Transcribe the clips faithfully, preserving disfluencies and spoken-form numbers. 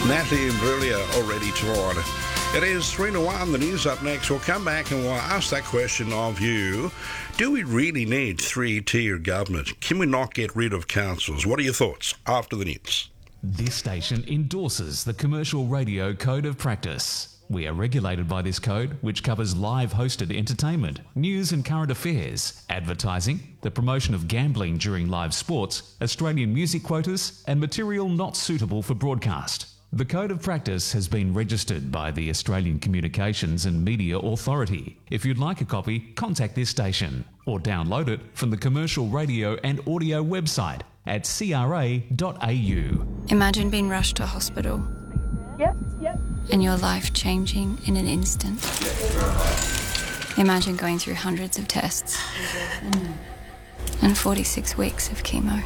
Natalie Imbruglia already toured. It is three to one. The news up next. We'll come back and we'll ask that question of you. Do we really need three-tier government? Can we not get rid of councils? What are your thoughts after the news? This station endorses the Commercial Radio Code of Practice. We are regulated by this code, which covers live hosted entertainment, news and current affairs, advertising, the promotion of gambling during live sports, Australian music quotas, and material not suitable for broadcast. The Code of Practice has been registered by the Australian Communications and Media Authority. If you'd like a copy, contact this station or download it from the Commercial Radio and Audio website at c r a dot a u. Imagine being rushed to hospital. Yep, yep. And your life changing in an instant. Imagine going through hundreds of tests and forty-six weeks of chemo.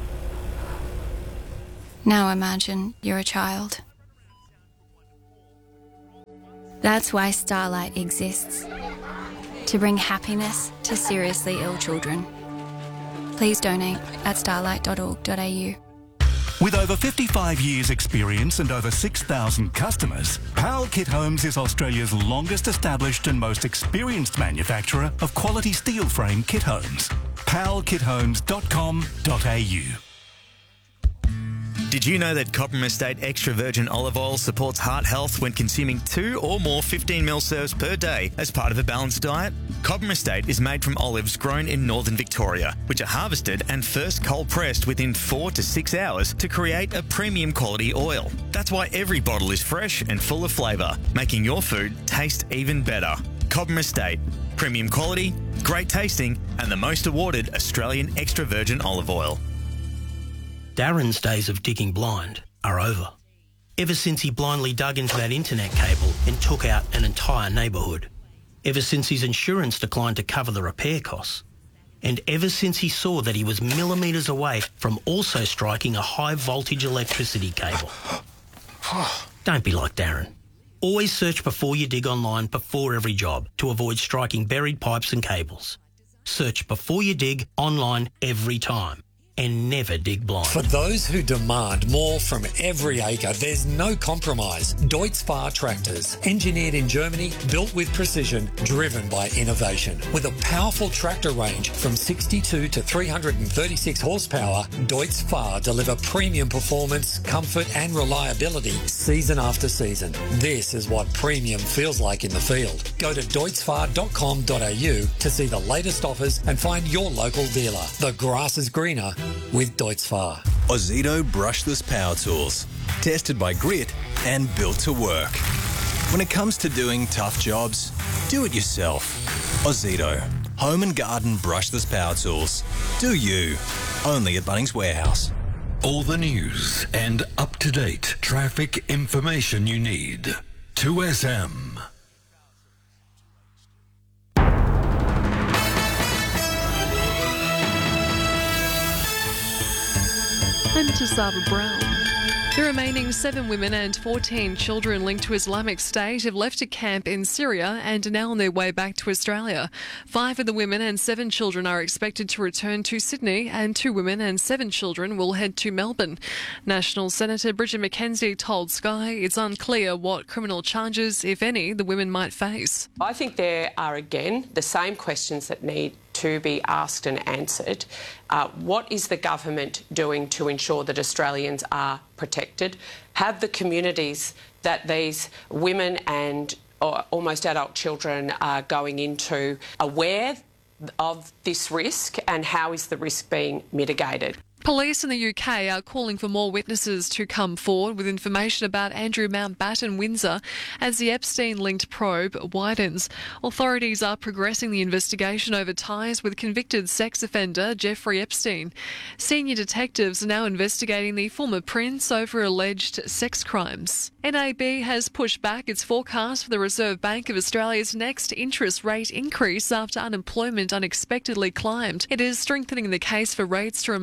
Now imagine you're a child. That's why Starlight exists. To bring happiness to seriously ill children. Please donate at starlight dot org dot a u. With over fifty-five years experience and over six thousand customers, Powell Kit Homes is Australia's longest established and most experienced manufacturer of quality steel frame kit homes. powell kit homes dot com dot a u. Did you know that Cobram Estate Extra Virgin Olive Oil supports heart health when consuming two or more fifteen mil serves per day as part of a balanced diet? Cobram Estate is made from olives grown in northern Victoria, which are harvested and first cold pressed within four to six hours to create a premium quality oil. That's why every bottle is fresh and full of flavour, making your food taste even better. Cobram Estate, premium quality, great tasting, and the most awarded Australian extra virgin olive oil. Darren's days of digging blind are over. Ever since he blindly dug into that internet cable and took out an entire neighbourhood. Ever since his insurance declined to cover the repair costs. And ever since he saw that he was millimetres away from also striking a high voltage electricity cable. Don't be like Darren. Always search before you dig online before every job to avoid striking buried pipes and cables. Search before you dig online every time. And never dig blind. For those who demand more from every acre, there's no compromise. Deutz-Fahr tractors, engineered in Germany, built with precision, driven by innovation. With a powerful tractor range from sixty-two to three hundred thirty-six horsepower, Deutz-Fahr deliver premium performance, comfort and reliability season after season. This is what premium feels like in the field. Go to deutz fahr dot com dot a u to see the latest offers and find your local dealer. The grass is greener with Deutz-Fahr. Ozito brushless power tools, tested by Grit and built to work. When it comes to doing tough jobs, do it yourself. Ozito, home and garden brushless power tools. Do you. Only at Bunnings Warehouse. All the news and up-to-date traffic information you need. two S M. I'm Tasaba Brown. The remaining seven women and fourteen children linked to Islamic State have left a camp in Syria and are now on their way back to Australia. Five of the women and seven children are expected to return to Sydney, and two women and seven children will head to Melbourne. National Senator Bridget McKenzie told Sky it's unclear what criminal charges, if any, the women might face. I think there are, again, the same questions that need to be asked and answered. Uh, what is the government doing to ensure that Australians are protected? Have the communities that these women and or almost adult children are going into aware of this risk, and how is the risk being mitigated? Police in the U K are calling for more witnesses to come forward with information about Andrew Mountbatten Windsor as the Epstein-linked probe widens. Authorities are progressing the investigation over ties with convicted sex offender Jeffrey Epstein. Senior detectives are now investigating the former prince over alleged sex crimes. N A B has pushed back its forecast for the Reserve Bank of Australia's next interest rate increase after unemployment unexpectedly climbed. It is strengthening the case for rates to remain on hold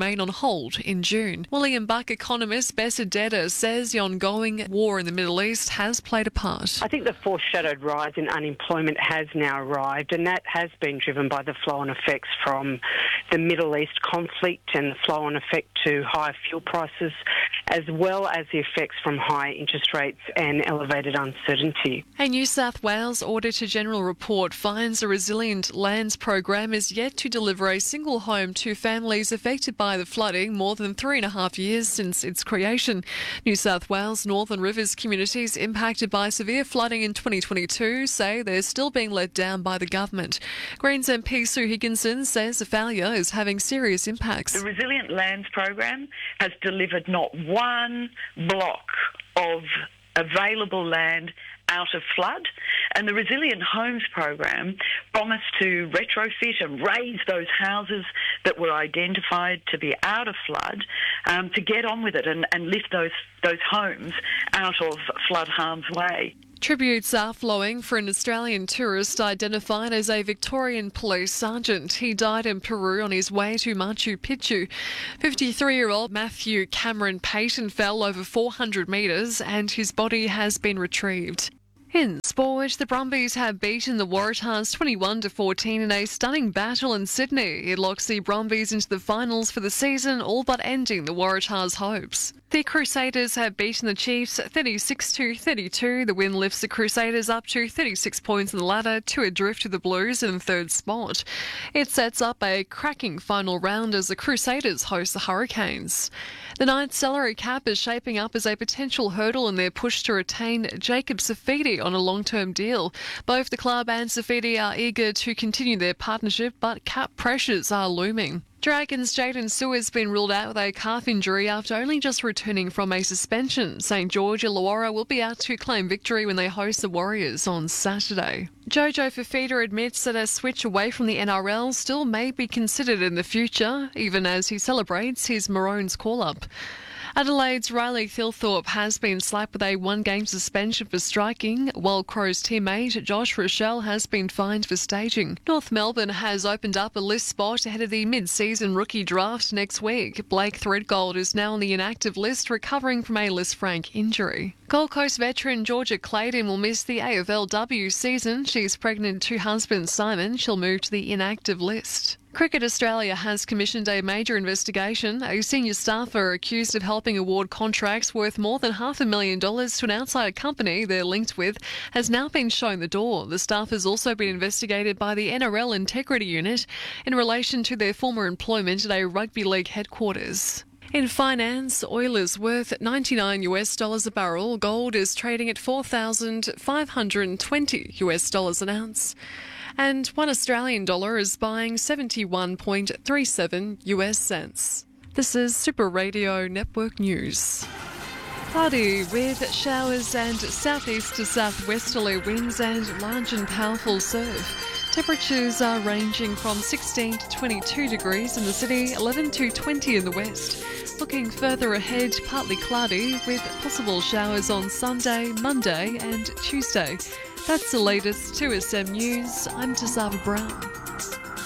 cold in June. William Buck economist Bessa Deda says the ongoing war in the Middle East has played a part. I think the foreshadowed rise in unemployment has now arrived, and that has been driven by the flow-on effects from the Middle East conflict and the flow-on effect to higher fuel prices, as well as the effects from high interest rates and elevated uncertainty. A New South Wales Auditor-General report finds the Resilient Lands program is yet to deliver a single home to families affected by the flooding more than three and a half years since its creation. New South Wales Northern Rivers communities impacted by severe flooding in twenty twenty-two say they're still being let down by the government. Greens M P Sue Higginson says the failure is having serious impacts. The Resilient Lands program has delivered not one block of available land out of flood, and the Resilient Homes program promised to retrofit and raise those houses that were identified to be out of flood, um, to get on with it and, and lift those those homes out of flood harm's way. Tributes are flowing for an Australian tourist identified as a Victorian police sergeant. He died in Peru on his way to Machu Picchu. fifty-three-year-old Matthew Cameron Payton fell over four hundred metres and his body has been retrieved. In sport, the Brumbies have beaten the Waratahs twenty-one to fourteen in a stunning battle in Sydney. It locks the Brumbies into the finals for the season, all but ending the Waratahs' hopes. The Crusaders have beaten the Chiefs thirty-six to thirty-two. The win lifts the Crusaders up to thirty-six points in the ladder, to adrift to the Blues in third spot. It sets up a cracking final round as the Crusaders host the Hurricanes. The Knights' salary cap is shaping up as a potential hurdle in their push to retain Jacob Safidi on a long-term deal. Both the club and Safidi are eager to continue their partnership, but cap pressures are looming. Dragons' Jaden Sew has been ruled out with a calf injury after only just returning from a suspension. St George Illawarra will be out to claim victory when they host the Warriors on Saturday. Jojo Fifita admits that a switch away from the N R L still may be considered in the future, even as he celebrates his Maroons call-up. Adelaide's Riley Thilthorpe has been slapped with a one-game suspension for striking, while Crow's teammate Josh Rochelle has been fined for staging. North Melbourne has opened up a list spot ahead of the mid-season rookie draft next week. Blake Threadgold is now on the inactive list, recovering from a Liz Frank injury. Gold Coast veteran Georgia Clayton will miss the A F L W season. She's pregnant to husband Simon. She'll move to the inactive list. Cricket Australia has commissioned a major investigation. A senior staffer accused of helping award contracts worth more than half a million dollars to an outside company they're linked with has now been shown the door. The staff has also been investigated by the N R L Integrity Unit in relation to their former employment at a rugby league headquarters. In finance, oil is worth ninety-nine US dollars a barrel. Gold is trading at four thousand five hundred twenty US dollars an ounce. And one Australian dollar is buying seventy-one point three seven US cents. This is Super Radio Network News. Cloudy with showers and southeast to southwesterly winds and large and powerful surf. Temperatures are ranging from sixteen to twenty-two degrees in the city, eleven to twenty in the west. Looking further ahead, partly cloudy with possible showers on Sunday, Monday and Tuesday. That's the latest two S M News. I'm Tazava Brown.